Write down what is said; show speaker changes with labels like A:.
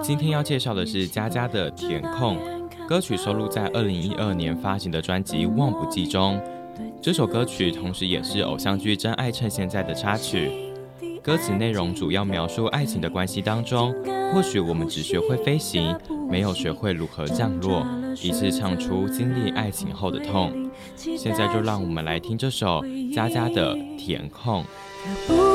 A: 今天要介绍的是佳佳的《填空》，歌曲收录在2012年发行的专辑《忘不记》中。这首歌曲同时也是偶像剧《真爱趁现在》的插曲。歌词内容主要描述爱情的关系当中，或许我们只学会飞行，没有学会如何降落，以致唱出经历爱情后的痛。现在就让我们来听这首佳佳的《填空》。